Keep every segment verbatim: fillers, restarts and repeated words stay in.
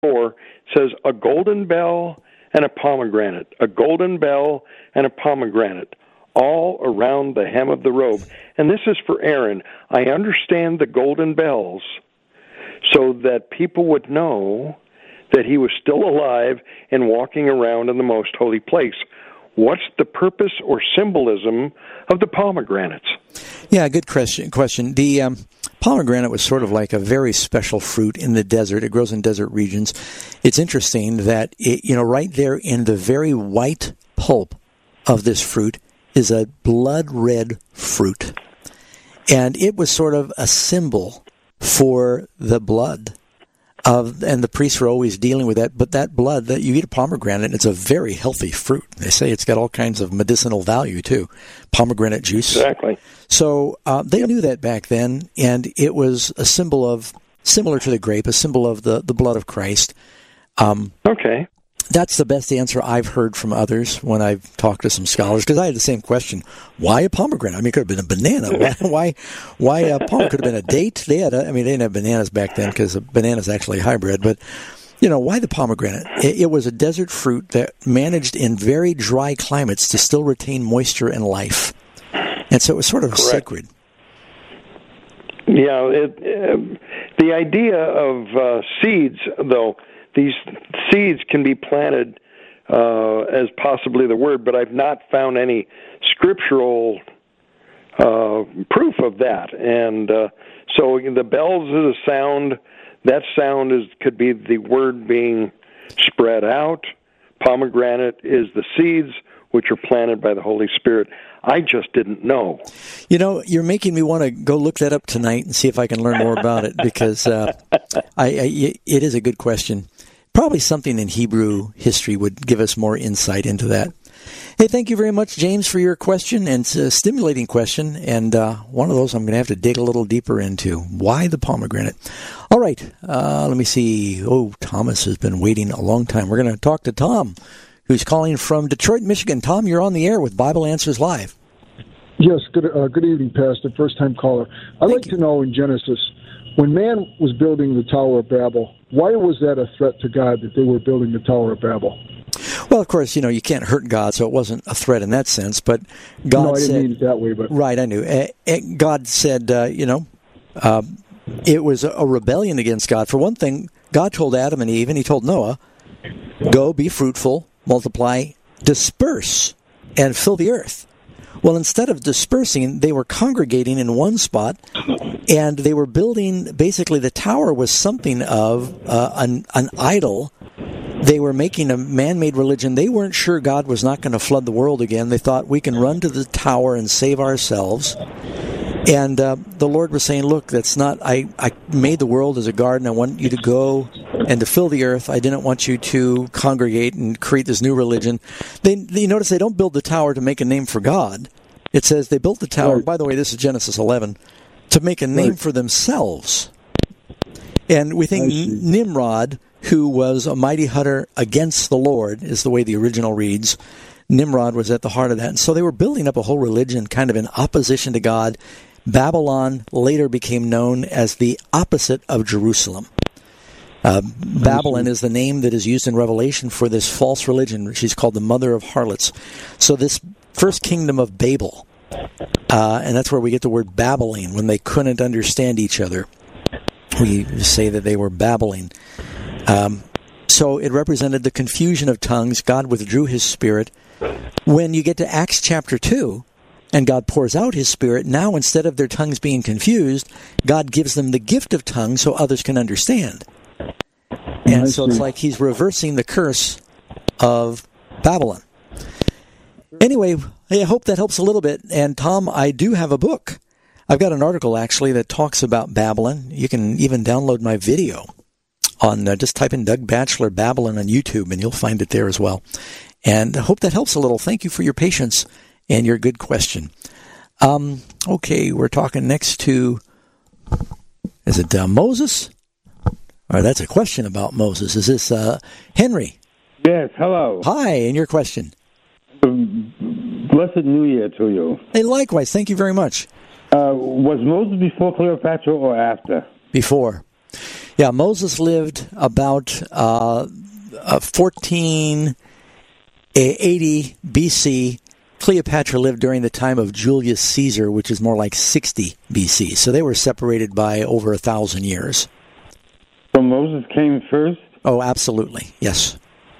four says a golden bell and a pomegranate, a golden bell and a pomegranate, all around the hem of the robe. And this is for Aaron. I understand the golden bells so that people would know that he was still alive and walking around in the most holy place. What's the purpose or symbolism of the pomegranates? Yeah, good question. Question. The um, pomegranate was sort of like a very special fruit in the desert. It grows in desert regions. It's interesting that, it, you know, right there in the very white pulp of this fruit is a blood red fruit. And it was sort of a symbol for the blood of, and the priests were always dealing with that. But that blood, that you eat a pomegranate, and it's a very healthy fruit. They say it's got all kinds of medicinal value too. Pomegranate juice. Exactly. So uh, they knew that back then, and it was a symbol of, similar to the grape, a symbol of the, the blood of Christ. Um, okay. That's the best answer I've heard from others when I've talked to some scholars, because I had the same question. Why a pomegranate? I mean, it could have been a banana. Why why, why a pomegranate? Could have been a date. They had a, I mean, they didn't have bananas back then because a banana is actually a hybrid. But, you know, why the pomegranate? It, it was a desert fruit that managed in very dry climates to still retain moisture and life. And so it was sort of Correct. sacred. Yeah, it, uh, the idea of uh, seeds, though, these seeds can be planted uh, as possibly the word, but I've not found any scriptural uh, proof of that. And uh, so the bells is a sound. That sound is could be the word being spread out. Pomegranate is the seeds which are planted by the Holy Spirit. I just didn't know. You know, you're making me want to go look that up tonight and see if I can learn more about it, because uh, I, I, it is a good question. Probably something in Hebrew history would give us more insight into that. Hey, thank you very much, James, for your question, and it's a stimulating question, and uh, one of those I'm going to have to dig a little deeper into. Why the pomegranate? All right, uh, let me see. Oh, Thomas has been waiting a long time. We're going to talk to Tom, who's calling from Detroit, Michigan. Tom, you're on the air with Bible Answers Live. Yes, good uh, good evening, Pastor, first-time caller. I'd Thank like you. to know in Genesis, when man was building the Tower of Babel, why was that a threat to God that they were building the Tower of Babel? Well, of course, you know, you can't hurt God, so it wasn't a threat in that sense, but God no, I didn't said... mean it that way, but... Right, I knew. Uh, uh, God said, uh, you know, uh, it was a rebellion against God. For one thing, God told Adam and Eve, and he told Noah, go, be fruitful, multiply, disperse, and fill the earth. Well, instead of dispersing, they were congregating in one spot, and they were building, basically the tower was something of uh, an, an idol. They were making a man-made religion. They weren't sure God was not going to flood the world again. They thought, we can run to the tower and save ourselves. And uh, the Lord was saying, look, that's not, I, I made the world as a garden. I want you to go and to fill the earth. I didn't want you to congregate and create this new religion. They, they, you notice they don't build the tower to make a name for God. It says they built the tower, right. By the way, this is Genesis eleven, to make a name right. for themselves. And we think Nimrod, who was a mighty hunter against the Lord, is the way the original reads. Nimrod was at the heart of that. And so they were building up a whole religion kind of in opposition to God. Babylon later became known as the opposite of Jerusalem. Uh, Babylon is the name that is used in Revelation for this false religion. She's called the mother of harlots. So this first kingdom of Babel, uh, and that's where we get the word babbling, when they couldn't understand each other. We say that they were babbling. Um, so it represented the confusion of tongues. God withdrew his spirit. When you get to Acts chapter two, and God pours out his spirit, now instead of their tongues being confused, God gives them the gift of tongues so others can understand. And so it's like he's reversing the curse of Babylon. Anyway, I hope that helps a little bit. And Tom, I do have a book. I've got an article, actually, that talks about Babylon. You can even download my video on, uh, just type in Doug Batchelor Babylon on YouTube, and you'll find it there as well. And I hope that helps a little. Thank you for your patience and your good question. Um, okay, we're talking next to, is it uh, Moses? Or that's a question about Moses. Is this uh, Henry? Yes, hello. Hi, and your question? Um, blessed New Year to you. Hey, likewise. Thank you very much. Uh, was Moses before Cleopatra or after? Before. Yeah, Moses lived about uh, uh, fourteen eighty B C. Cleopatra lived during the time of Julius Caesar, which is more like sixty B C. So they were separated by over a thousand years. So Moses came first? Oh, absolutely. Yes.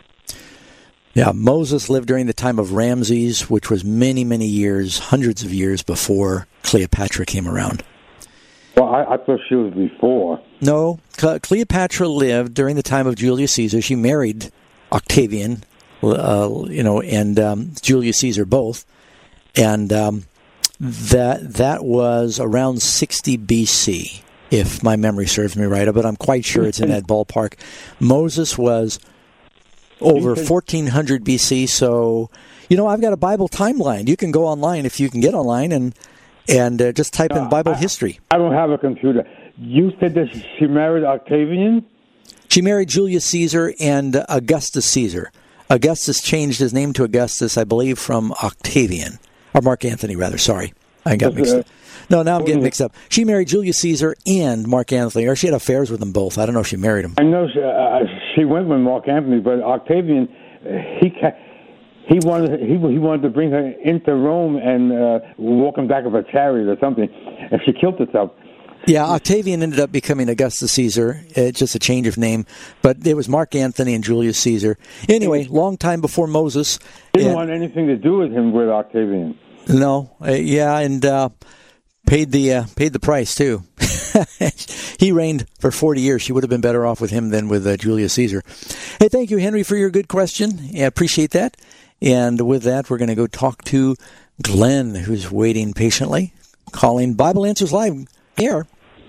Yeah, Moses lived during the time of Ramses, which was many, many years, hundreds of years before Cleopatra came around. Well, I, I thought she was before. No, Cleopatra lived during the time of Julius Caesar. She married Octavian, uh, you know, and um, Julius Caesar both, and um, that that was around sixty B C, if my memory serves me right. But I'm quite sure it's in that ballpark. Moses was over fourteen hundred B C. So, you know, I've got a Bible timeline. You can go online if you can get online and and uh, just type in Bible I, history. I don't have a computer. You said that she married Octavian? She married Julius Caesar and uh, Augustus Caesar. Augustus changed his name to Augustus, I believe, from Octavian. Or Mark Antony, rather. Sorry. I got mixed up. No, now I'm getting mixed up. She married Julius Caesar and Mark Antony, or she had affairs with them both. I don't know if she married him. I know she, uh, she went with Mark Antony, but Octavian, he he wanted he he wanted to bring her into Rome and uh, walk him back of a chariot or something, and she killed herself. Yeah, Octavian ended up becoming Augustus Caesar. It's just a change of name. But it was Mark Antony and Julius Caesar. Anyway, long time before Moses. Didn't uh, want anything to do with him with Octavian. No, uh, yeah, and uh, paid the uh, paid the price too. He reigned for forty years. She would have been better off with him than with uh, Julius Caesar. Hey, thank you, Henry, for your good question. I appreciate that. And with that, we're going to go talk to Glenn, who's waiting patiently, calling Bible Answers Live here.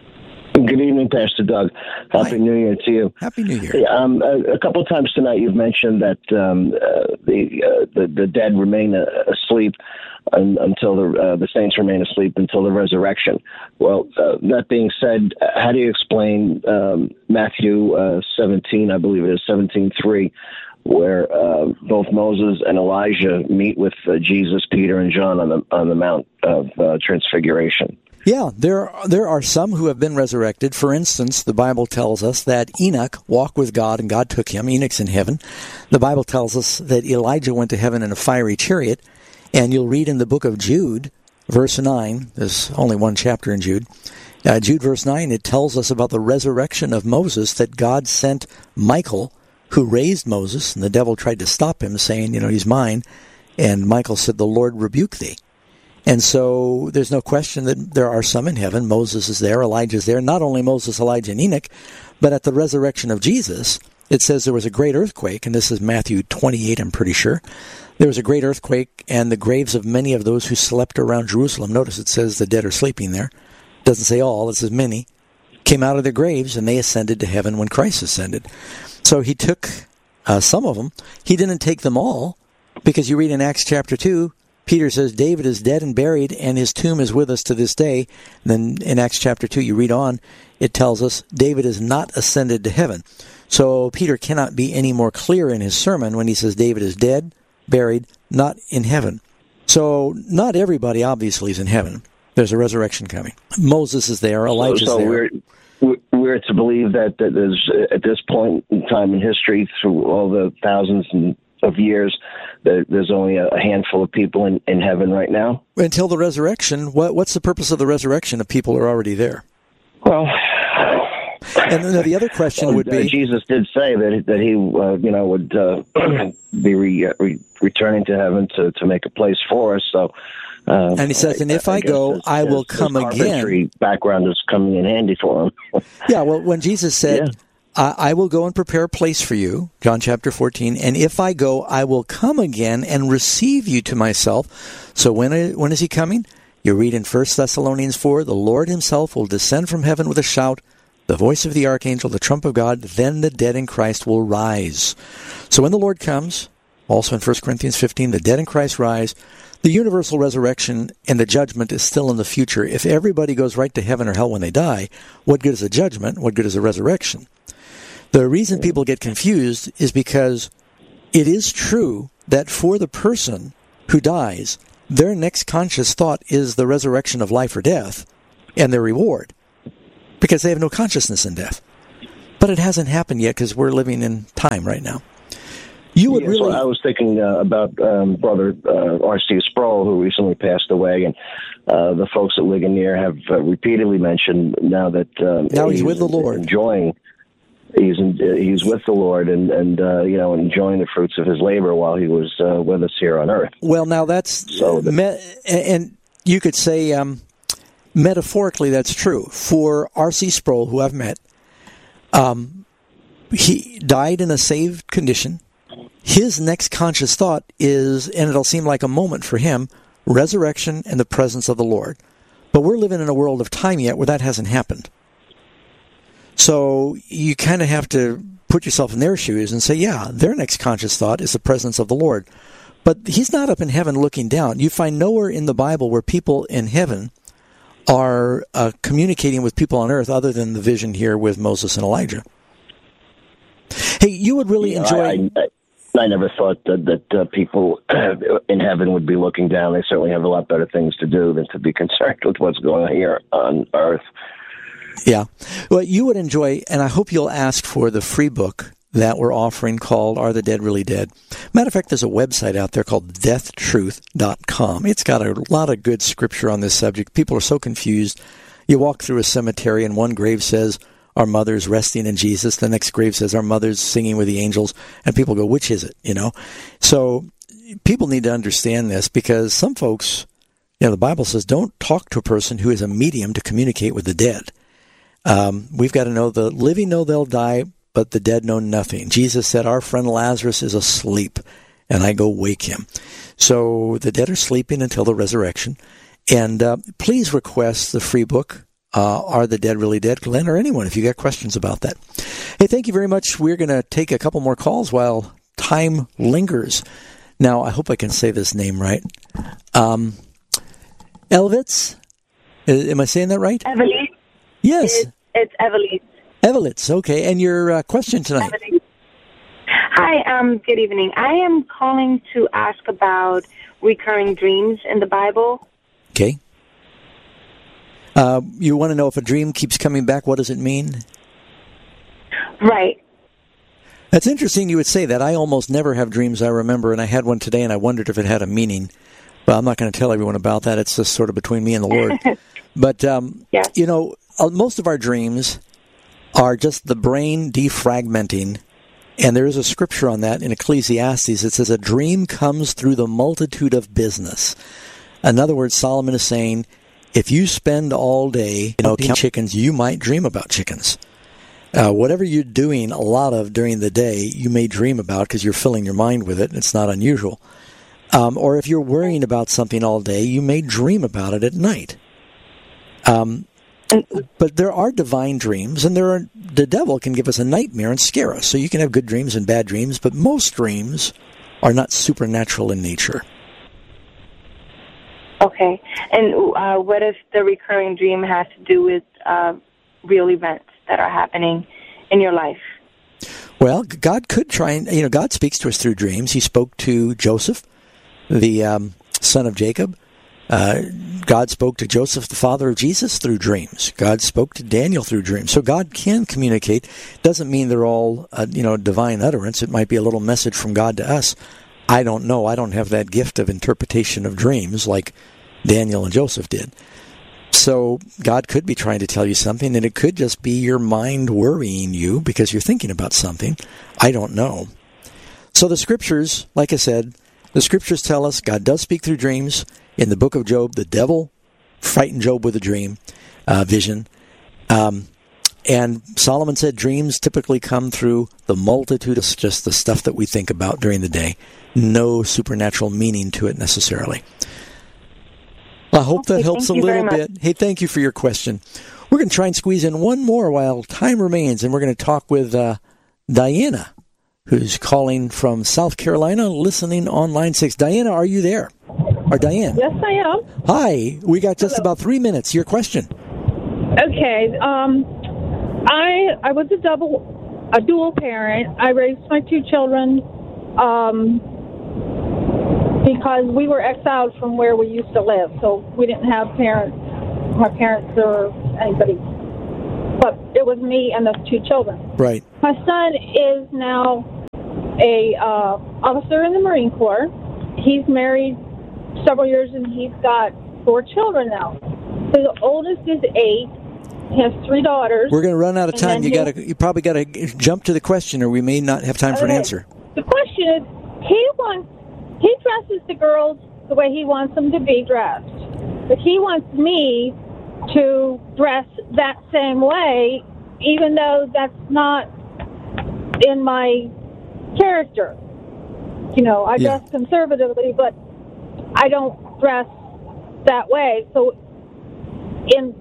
Good evening, Pastor Doug. Happy Hi. New Year to you. Happy New Year. Um, a, a couple of times tonight, you've mentioned that um, uh, the, uh, the the dead remain uh, asleep un, until the uh, the saints remain asleep until the resurrection. Well, uh, that being said, how do you explain um, Matthew uh, seventeen? I believe it is seventeen three, where uh, both Moses and Elijah meet with uh, Jesus, Peter, and John on the on the Mount of uh, Transfiguration. Yeah, there there are some who have been resurrected. For instance, the Bible tells us that Enoch walked with God and God took him. Enoch's in heaven. The Bible tells us that Elijah went to heaven in a fiery chariot. And you'll read in the book of Jude, verse nine, there's only one chapter in Jude, uh, Jude verse nine, it tells us about the resurrection of Moses, that God sent Michael, who raised Moses, and the devil tried to stop him, saying, you know, he's mine. And Michael said, the Lord rebuke thee. And so there's no question that there are some in heaven. Moses is there, Elijah's there. Not only Moses, Elijah, and Enoch, but at the resurrection of Jesus, it says there was a great earthquake, and this is Matthew twenty-eight, I'm pretty sure. There was a great earthquake, and the graves of many of those who slept around Jerusalem, notice it says the dead are sleeping there. It doesn't say all, it says many, came out of their graves, and they ascended to heaven when Christ ascended. So he took uh, some of them. He didn't take them all, because you read in Acts chapter two, Peter says, David is dead and buried, and his tomb is with us to this day. And then in Acts chapter two, you read on, it tells us, David is not ascended to heaven. So Peter cannot be any more clear in his sermon when he says David is dead, buried, not in heaven. So not everybody obviously is in heaven. There's a resurrection coming. Moses is there, Elijah's so, so there. We're, we're to believe that, that there's, at this point in time in history, through all the thousands and of years, that there's only a handful of people in, in heaven right now? Until the resurrection, what, what's the purpose of the resurrection if people are already there? Well, and then the other question would be... Uh, Jesus did say that that he, uh, you know, would uh, be re, uh, re, returning to heaven to, to make a place for us. So, uh, and he says, "And if I, I go, his, I will his, come his again." Background is coming in handy for him. Yeah. Well, when Jesus said, yeah. I, "I will go and prepare a place for you," John chapter fourteen, and if I go, I will come again and receive you to myself. So when when is he coming? You read in First Thessalonians four, the Lord himself will descend from heaven with a shout, the voice of the archangel, the trump of God, then the dead in Christ will rise. So when the Lord comes, also in First Corinthians fifteen, the dead in Christ rise. The universal resurrection and the judgment is still in the future. If everybody goes right to heaven or hell when they die, what good is a judgment? What good is a resurrection? The reason people get confused is because it is true that for the person who dies, their next conscious thought is the resurrection of life or death and their reward, because they have no consciousness in death. but it hasn't happened yet because we're living in time right now. You would yes, really. Well, I was thinking uh, about um, Brother uh, R C Sproul, who recently passed away, and uh, the folks at Ligonier have uh, repeatedly mentioned now that um, now he's, he's with the Lord, enjoying. He's in, he's with the Lord, and and uh, you know enjoying the fruits of his labor while he was uh, with us here on earth. Well, now that's so the, me, and you could say um, metaphorically that's true for R C Sproul, who I've met. Um, he died in a saved condition. His next conscious thought is, and it'll seem like a moment for him, resurrection and the presence of the Lord. But we're living in a world of time yet where that hasn't happened. So you kind of have to put yourself in their shoes and say, yeah, their next conscious thought is the presence of the Lord. But he's not up in heaven looking down. You find nowhere in the Bible where people in heaven are uh, communicating with people on earth other than the vision here with Moses and Elijah. Hey, you would really you know, enjoy... I, I, I never thought that, that uh, people in heaven would be looking down. They certainly have a lot better things to do than to be concerned with what's going on here on earth. Yeah. Well, you would enjoy, and I hope you'll ask for the free book that we're offering called Are the Dead Really Dead? Matter of fact, there's a website out there called death truth dot com. It's got a lot of good scripture on this subject. People are so confused. You walk through a cemetery and one grave says, our mother's resting in Jesus. The next grave says, our mother's singing with the angels. And people go, which is it? You know? So people need to understand this because some folks, you know, the Bible says, don't talk to a person who is a medium to communicate with the dead. Um, we've got to know the living know they'll die, but the dead know nothing. Jesus said, our friend Lazarus is asleep, and I go wake him. So the dead are sleeping until the resurrection. And uh, please request the free book, uh, Are the Dead Really Dead? Glenn or anyone, if you got questions about that. Hey, thank you very much. We're going to take a couple more calls while time lingers. Now, I hope I can say this name right. Um, Elvitz? Am I saying that right? Evelyn. Yes. It's, it's Evelyn. Evelitz, okay. And your uh, question tonight? Evelyn. Hi, um, good evening. I am calling to ask about recurring dreams in the Bible. Okay. Uh, you want to know if a dream keeps coming back, what does it mean? Right. That's interesting you would say that. I almost never have dreams I remember, and I had one today, and I wondered if it had a meaning. But I'm not going to tell everyone about that. It's just sort of between me and the Lord. But, um, yeah. you know, most of our dreams are just the brain defragmenting. And there is a scripture on that in Ecclesiastes. It says, a dream comes through the multitude of business. In other words, Solomon is saying, if you spend all day, you know, counting chickens, you might dream about chickens. Uh, whatever you're doing a lot of during the day, you may dream about because you're filling your mind with it, and it's not unusual. Um, or if you're worrying about something all day, you may dream about it at night. Um, but there are divine dreams, and there are the devil can give us a nightmare and scare us. So you can have good dreams and bad dreams, but most dreams are not supernatural in nature. Okay. And uh, what if the recurring dream has to do with uh, real events that are happening in your life? Well, God could try and, you know, God speaks to us through dreams. He spoke to Joseph, the um, son of Jacob. Uh, God spoke to Joseph, the father of Jesus, through dreams. God spoke to Daniel through dreams. So God can communicate. Doesn't mean they're all, uh, you know, divine utterance. It might be a little message from God to us. I don't know. I don't have that gift of interpretation of dreams like Daniel and Joseph did. So God could be trying to tell you something, and it could just be your mind worrying you because you're thinking about something. I don't know. So the scriptures, like I said, the scriptures tell us God does speak through dreams. In the book of Job, the devil frightened Job with a dream, uh, vision. Um, and Solomon said dreams typically come through the multitude of just the stuff that we think about during the day. No supernatural meaning to it necessarily. I hope okay, that helps a little bit. Hey, thank you for your question. We're going to try and squeeze in one more while time remains, and we're going to talk with uh, Diana, who's calling from South Carolina, listening on line six. Diana, are you there? Or Diane? Yes, I am. Hi. We got just Hello. about three minutes. Your question. Okay. Um, I I was a double, a dual parent. I raised my two children um, because we were exiled from where we used to live, so we didn't have parents, my parents or anybody but it was me and the two children. Right. My son is now a uh, officer in the Marine Corps. He's married several years, and he's got four children now. So the oldest is eight. He has three daughters. We're going to run out of time. You got to. You probably got to jump to the question, or we may not have time for okay. an answer. The question is, he wants he dresses the girls the way he wants them to be dressed, but he wants me to dress that same way, even though that's not in my character. You know, I Yeah. dress conservatively, but I don't dress that way. So, in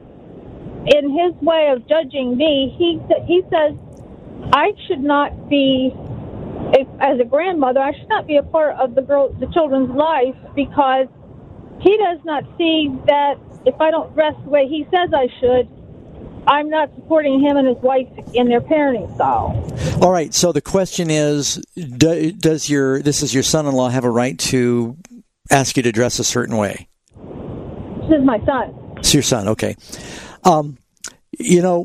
in his way of judging me, he he says I should not be, if, as a grandmother, I should not be a part of the girl, the children's life, because he does not see that if I don't dress the way he says I should, I'm not supporting him and his wife in their parenting style. All right. So the question is, do, does your this is your son-in-law have a right to ask you to dress a certain way? This is my son. It's your son. Okay. Um, you know,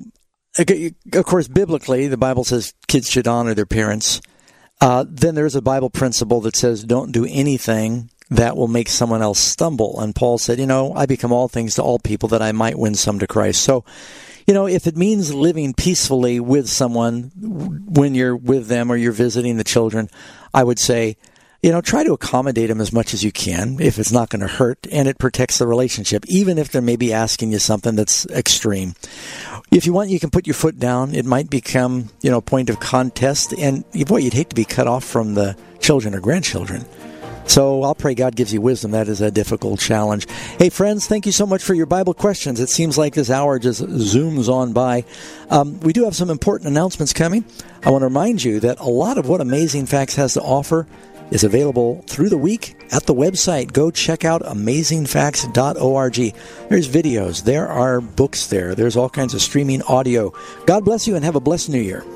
of course, biblically, the Bible says kids should honor their parents. Uh, then there's a Bible principle that says don't do anything that will make someone else stumble. And Paul said, you know, I become all things to all people that I might win some to Christ. So, you know, if it means living peacefully with someone when you're with them or you're visiting the children, I would say, you know, try to accommodate them as much as you can if it's not going to hurt and it protects the relationship, even if they're maybe asking you something that's extreme. If you want, you can put your foot down. It might become, you know, a point of contest. And, boy, you'd hate to be cut off from the children or grandchildren. So I'll pray God gives you wisdom. That is a difficult challenge. Hey, friends, thank you so much for your Bible questions. It seems like this hour just zooms on by. Um, we do have some important announcements coming. I want to remind you that a lot of what Amazing Facts has to offer is available through the week at the website. Go check out amazing facts dot org. There's videos. There are books there. There's all kinds of streaming audio. God bless you and have a blessed New Year.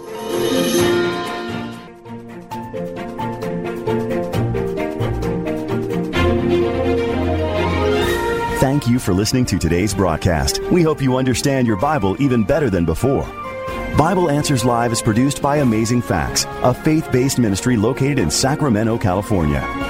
Thank you for listening to today's broadcast. We hope you understand your Bible even better than before. Bible Answers Live is produced by Amazing Facts, a faith-based ministry located in Sacramento, California.